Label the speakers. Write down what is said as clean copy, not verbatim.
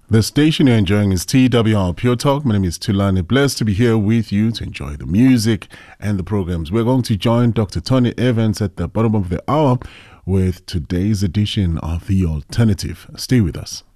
Speaker 1: The station you're enjoying is TWR Pure Talk. My name is Tulani. Blessed to be here with you to enjoy the music and the programs. We're going to join Dr. Tony Evans at the bottom of the hour with today's edition of The Alternative. Stay with us.